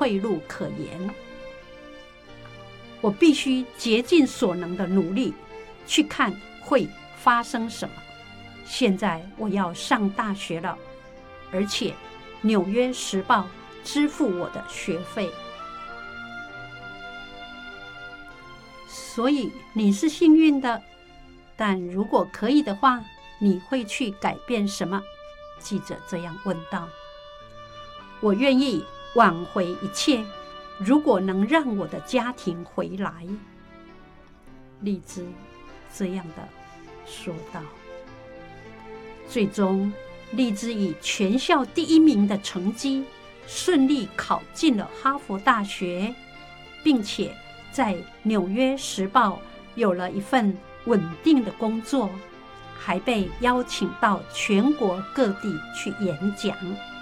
退路可言。我必须竭尽所能的努力，去看会发生什么。现在我要上大学了，而且《纽约时报》支付我的学费。所以你是幸运的，但如果可以的话，你会去改变什么？记者这样问道。我愿意挽回一切，如果能让我的家庭回来。丽兹这样的说道。最终，丽兹以全校第1名的成绩，顺利考进了哈佛大学，并且在《纽约时报》有了一份稳定的工作，还被邀请到全国各地去演讲。